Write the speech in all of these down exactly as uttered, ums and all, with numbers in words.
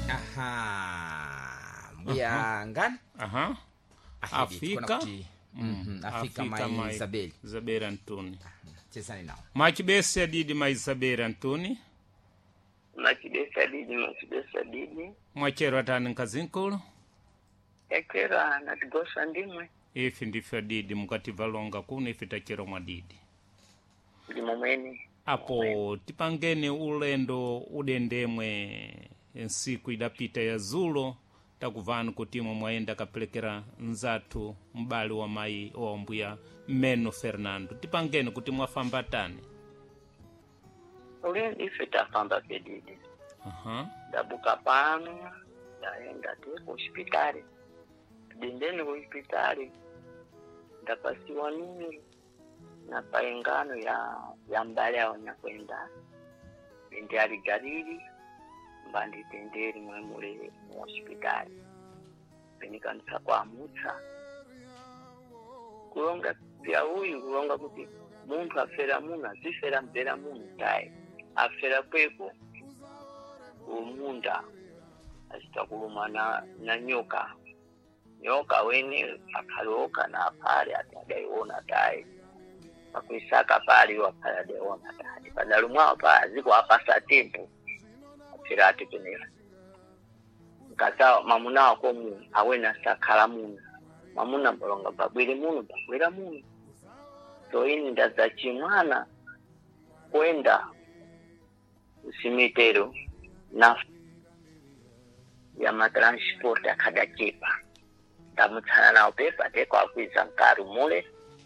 Aha. Biangan. Aha. Afika. Mhm. Afika mai Isabel. Isabel Antuni. Chesani nao. Machibesi adidi mai Isabel Antuni. Machibesi adidi machibesi adidi. Mwachero atani nkazinkulu. Ekera natigosa ndimwe. Ifi ndife adidi mukati valonga kuno ifi tachero mwadidi. Ndimomeni. Apo tipangeni ulendo udendemwe nsiku idapita ya zulo takuvanu kutimo mwaenda kapelekera nzatu mbali wa mai ombuya Meno Fernando. Tipangeni kuti mwafambatani. Ule ife tafamba pedidi. Aha. Dabuka pano ndaenda te hospitali. Dendeni hospitali ndapasiwa nini na paengano ya ya mbali ya kwenda ndi aligalili mbandi tenderi mwe mule hospitali penikanisa kwa mutsa kulonga pia huyu kulonga kuti muntu afera muna zifera mbera munu tai afera kweko umunda asitakuluma na, na nyoka nyoka wene akaloka na pale atadaiona tai pakuisaka pale wakala deona tai padalumwa pa ziko apasa tempo afirati penera ngata mamuna wako mu awena sakala muna mamuna bolonga babwire munu babwira munu so ini ndaza chimwana kwenda usimitero na ya matransport akadakipa ndamutsana nao pepa teko akwiza nkaru mule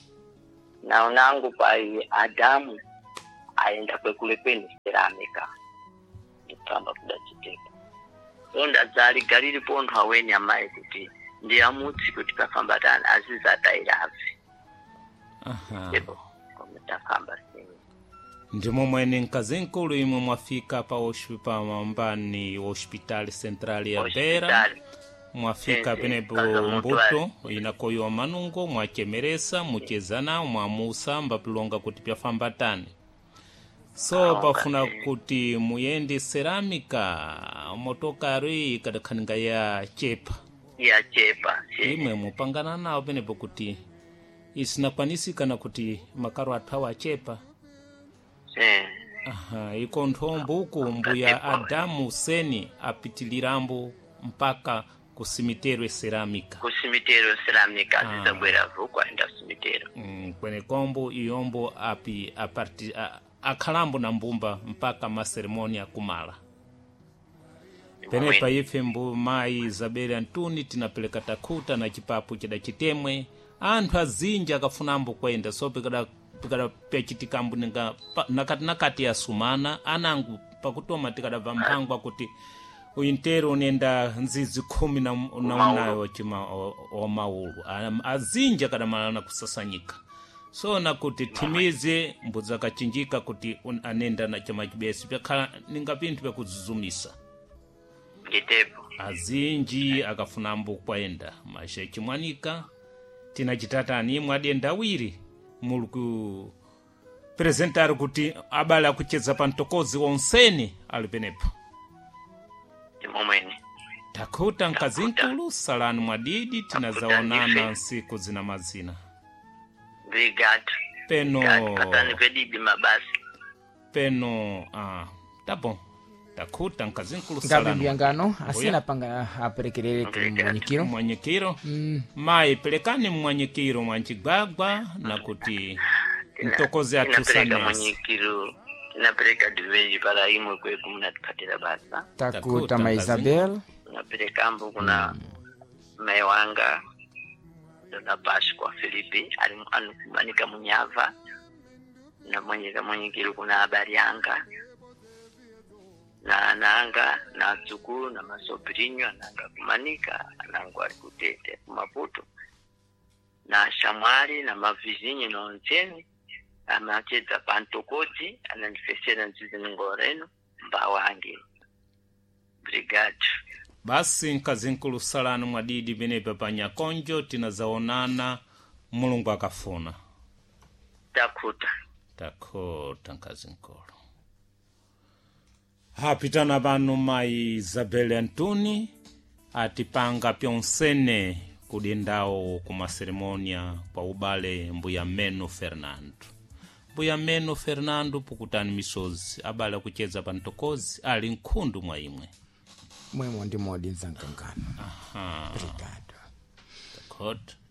na unangu pai Adamu aenda kwekule peni ceramika nditamba kudachitepa so ndadzali galili pontho aweni amai kuti ndi amutsi kuti kafambatana aziza tairavi. Aha. Ebo kometafamba sini Ndimo mwene nkazinkulu imwe mwafika pa hospital mambani hospitali centrali ya Bera. Mwafika penepo mbuto inakoyo manungo mwachemeresa muchezana mwamusa mbapilonga kuti pyafambatani. So pafuna kuti muyendi ceramika motokari kadakhaninga ya chepa. Ya chepa. Imwe mupangana nao penepo kuti isinakwanisika kuti makaro athawa chepa. Eh. Aha, iko nthombo mbuya Adamu Seni apitilirambo mpaka kusimitero ceramika. Kusimitero ceramika ah. Zizabwera vukwa enda simitero. Mm, kwene kombo iyombo api aparti a, akhalambo na mbumba mpaka maseremonia kumala. Penepa ife mbu mai Isabel Antuni tinapeleka takuta na chipapu chida chitemwe anthu azinja akafunambo kwenda so pikada pikada pechitikambu ninga nakati nakati ya sumana anangu pakutoma tikada vambangwa kuti uintero unenda nzizi kumi na, na unayo wachima o, o maulu azinja kada malana kusasanyika so na kuti timize mbuza kachinjika kuti un, anenda na chama chibesi pyakhala ninga pintu pya kuzuzumisa Gitepo azinji akafunambo kwaenda mashe chimwanika tina chitatani mwadenda wiri muluku presentari kuti abala kucheza pantokozi onseni alipenepo timomweni takuta nkazinkulu salani mwadidi tinazaonana nsiku zina mazina brigade peno katani pedibi mabasi peno ah tapo takuta nkazinkulu salani ngabi byangano asina panga aperekerere kumwanyikiro mwanyikiro mm. mai pelekani mwanyikiro mwanchigwagwa na kuti ntokoze atusanesi mwanyikiro napeleka diveji pala imwe kwe kumnatikatira basa takuta ma Isabel napeleka ambu kuna mm. mewanga dona Pasqua Filipi alimanika munyava na mwenyeka mwenyekiro kuna habari yanga na nanga na tsukuru na masopirinyo nanga kumanika nangu alikutete kumaputo na shamwali na mavizinyi na oncheni amacheza pantokoti ananifesera nzizi ngoreno mbawange brigade basi nkazinkulu salani mwadidi benepe panyakonjo tinazaonana mulungu akafuna takuta takuta nkazinkulu apitana pano mayi Isabel Antuni atipanga pyonsene kudendawo kumaseremonia kwa ubale mbuya Meno Fernando. Mbuya Meno Fernando pukutani misozi abale kucheza pantokozi ali nkhundu mwa imwe. Mwemo ndi modi nzankangana. Aha. Obrigado. Good.